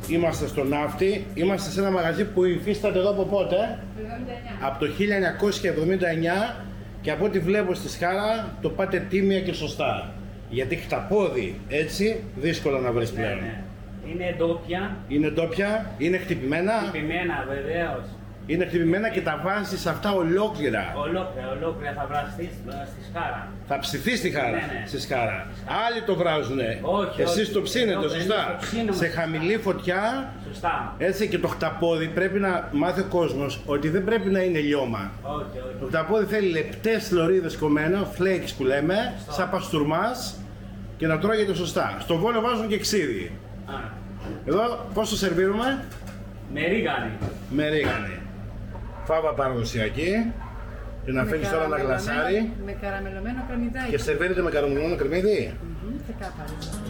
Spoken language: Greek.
Είμαστε στο Ναύτη, είμαστε σε ένα μαγαζί που υφίσταται εδώ από πότε? 79. Από το 1979 και από ό,τι βλέπω στη Σκάρα το πάτε τίμια και σωστά. Γιατί χταπόδι έτσι δύσκολο να βρεις πλέον. Ναι. Είναι ντόπια. Είναι ντόπια, είναι χτυπημένα. Χτυπημένα βεβαίως. Είναι χτυπημένα και τα βάζεις αυτά ολόκληρα. Ολόκληρα θα βραστείς στη Σκάρα. Θα ψηθεί στη Χάρα, Ναι. στη Σκάρα. Άλλοι το βράζουνε. Όχι, Εσείς όχι. το ψήνετε, Εμείς σωστά. το ψήνουμε. Σε χαμηλή φωτιά. Σωστά. Έτσι, και το χταπόδι πρέπει να μάθει ο κόσμος ότι δεν πρέπει να είναι λιώμα. Όχι. Το χταπόδι θέλει λεπτές λωρίδες κομμένα, flakes που λέμε, Σωστά. σαν παστούρμας και να τρώγεται σωστά. Στο Βόλο βάζουν και ξύδι. Α, Εδώ πώς το σερβίρουμε? με ρίγανη. Με ρίγανη. Φάβα παραδοσιακή. Και να φέρεις τώρα ένα γλασάρι. Με καραμελωμένο κρεμμυδάκι. Και σερβίρεται με καραμελωμένο κρεμμύδι. Και κάπα.